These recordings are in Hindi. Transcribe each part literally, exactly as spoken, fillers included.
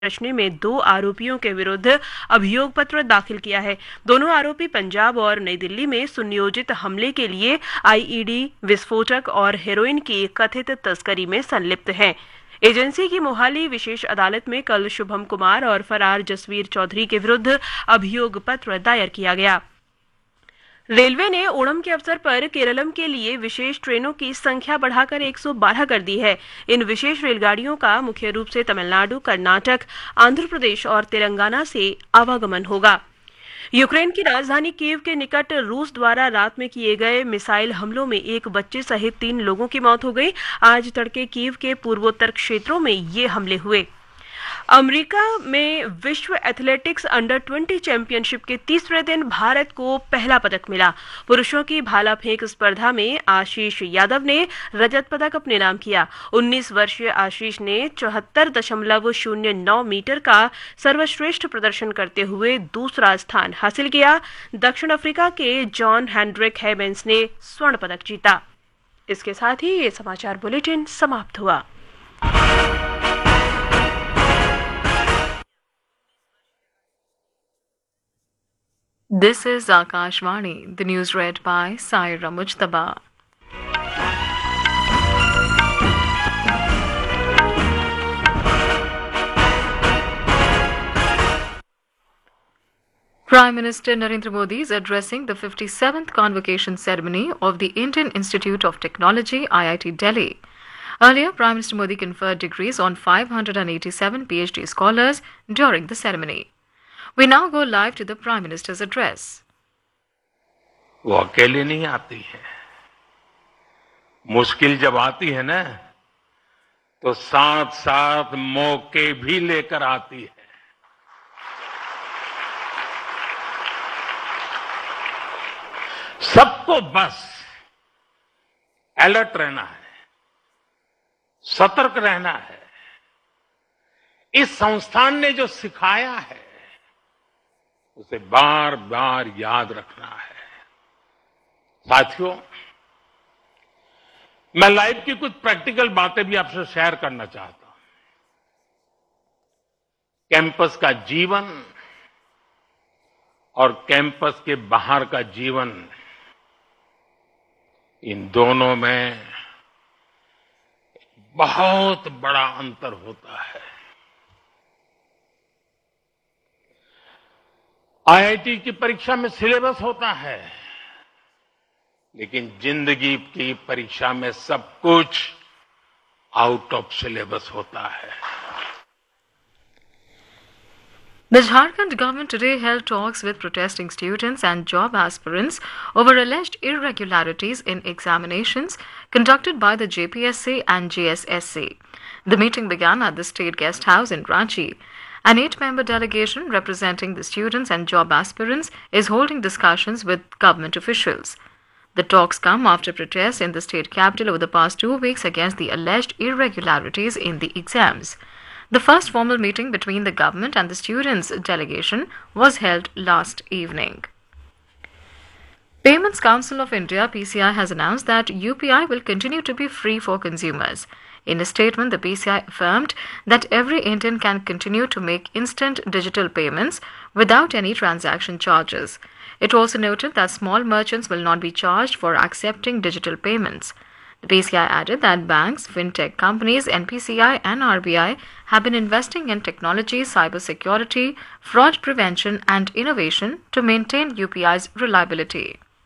रचने में दो आरोपियों के विरुद्ध अभियोग पत्र दाखिल किया है। दोनों आरोपी पंजाब और नई दिल्ली में सुनियोजित हमले के लिए आईईडी, विस्फोटक और हेरोइन की कथित तस्करी में संलिप्त हैं। एजेंसी की मोहाली विशेष अदालत में कल शुभम कुमार और फरार जसवीर चौधरी के विरुद्ध अभियोग पत्र दायर किया गया। रेलवे ने ओणम के अवसर पर केरलम के लिए विशेष ट्रेनों की संख्या बढ़ाकर एक सौ बारह कर दी है। इन विशेष रेलगाड़ियों का मुख्य रूप से तमिलनाडु, कर्नाटक, आंध्र प्रदेश और तेलंगाना से आवागमन होगा। यूक्रेन की राजधानी कीव के निकट रूस द्वारा रात में किए गए मिसाइल हमलों में एक बच्चे सहित तीन लोगों की मौत हो गई। आज तड़के कीव के पूर्वोत्तर क्षेत्रों में ये हमले हुए। अमेरिका में विश्व एथलेटिक्स अंडर बीस चैंपियनशिप के तीसरे दिन भारत को पहला पदक मिला। पुरुषों की भाला फेंक स्पर्धा में आशीष यादव ने रजत पदक अपने नाम किया। उन्नीस वर्षीय आशीष ने चौहत्तर दशमलव शून्य नौ मीटर का सर्वश्रेष्ठ प्रदर्शन करते हुए दूसरा स्थान हासिल किया। दक्षिण अफ्रीका के जॉन हेनड्रिक हेमेंस ने स्वर्ण पदक जीता। इसके साथ ही ये समाचार बुलेटिन समाप्त हुआ। This is Akashvani, the news read by Saira Mujtaba. Prime Minister Narendra Modi is addressing the fifty-seventh convocation ceremony of the Indian Institute of Technology, I I T Delhi. Earlier, Prime Minister Modi conferred degrees on five hundred eighty-seven PhD scholars during the ceremony. We now go live to the Prime Minister's address. वो अकेले नहीं आती है, मुश्किल जब आती है ना तो साथ साथ मौके भी लेकर आती है। सबको बस अलर्ट रहना है, सतर्क रहना है। इस संस्थान ने जो सिखाया है उसे बार बार याद रखना है। साथियों, मैं लाइफ की कुछ प्रैक्टिकल बातें भी आपसे शेयर करना चाहता हूं। कैंपस का जीवन और कैंपस के बाहर का जीवन, इन दोनों में बहुत बड़ा अंतर होता है। आईआईटी की परीक्षा में सिलेबस होता है, लेकिन जिंदगी की परीक्षा में सब कुछ आउट ऑफ सिलेबस होता है। The Jharkhand government today held talks with protesting students and job aspirants over alleged irregularities in examinations conducted by the J P S C and J S S C. The meeting began at the State Guest House in Ranchi. An eight-member delegation representing the students and job aspirants is holding discussions with government officials. The talks come after protests in the state capital over the past two weeks against the alleged irregularities in the exams. The first formal meeting between the government and the students' delegation was held last evening. Payments Council of India P C I has announced that U P I will continue to be free for consumers. In a statement, the P C I affirmed that every Indian can continue to make instant digital payments without any transaction charges. It also noted that small merchants will not be charged for accepting digital payments. The P C I added that banks, fintech companies, N P C I and R B I have been investing in technology, cybersecurity, fraud prevention and innovation to maintain U P I's reliability.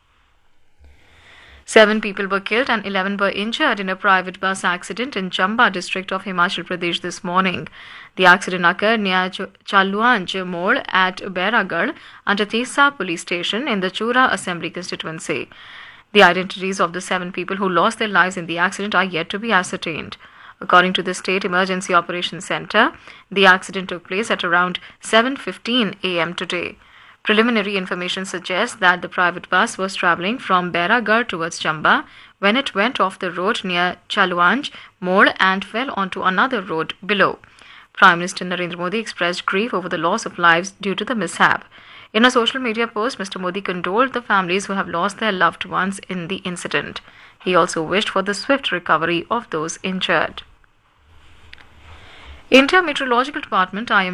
Seven people were killed and eleven were injured in a private bus accident in Chamba district of Himachal Pradesh this morning. The accident occurred near Chaluanj Mode at Beragarh under Tisa police station in the Chura assembly constituency. The identities of the seven people who lost their lives in the accident are yet to be ascertained. According to the State Emergency Operations Centre, the accident took place at around seven fifteen a m today. Preliminary information suggests that the private bus was travelling from Beragarh towards Chamba when it went off the road near Chaluanj Mode and fell onto another road below. Prime Minister Narendra Modi expressed grief over the loss of lives due to the mishap. In a social media post, Mister Modi condoled the families who have lost their loved ones in the incident. He also wished for the swift recovery of those injured. India Meteorological Department I M